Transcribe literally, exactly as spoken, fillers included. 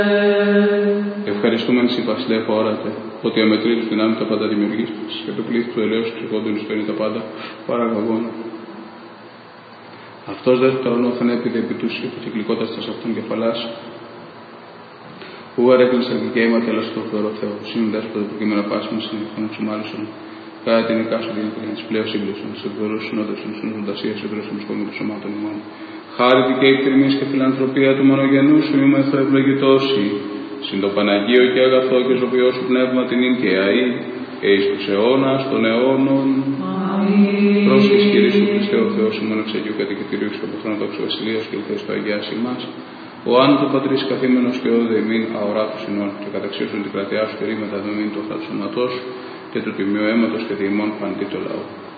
Ευχαριστούμε νησί Βασιλεύ όρατε, ότι αμετρήτως δυνάμει τα πάντα δημιουργείς και το πλήθη του ελέους του ψυχόντων ιστονεί τα πάντα παραγαγώνα. Αυτός δε του ταρανού αθανέπηδε επί τους υποκυκλικότας τας αυτών κεφαλάς, που αρέκλεισαν και γέιμα τέλος στο φθορό Θεό, σύνοντας που το προκείμενα πάσμα συνεχών εξομάλισον, κατά την εικάσου την εικονία της πλέον σύμπλησον, σε δωρούς συνόδες των συνοδασίας ιδρούς των σκόμων των σωμάτων ημών. Χάρη δικαίη κτηρμής και φιλανθρωπία του μονογενού σου είμεθο ευλογητώσει, συν το Παναγίο και αγαθό και ζωοποιό σου πνεύμα την ίν και αή, και εις τους αιώνας των αιώνων. Αμήν. Πρόσχης Κύριε σου Χριστέ ο Θεός ημών εξ Αγίου Κατοικητηρίου και από τον δόξο Βασιλείας και ελθές το Αγιάσει μας, ο αν το πατρίς καθήμενος και όδε ημίν αοράτους ημών και καταξίωσον την κρατειά σου και ρήμετα δομήν το θάψωματός και του τιμίου αίματος και διημών παντή το λαό.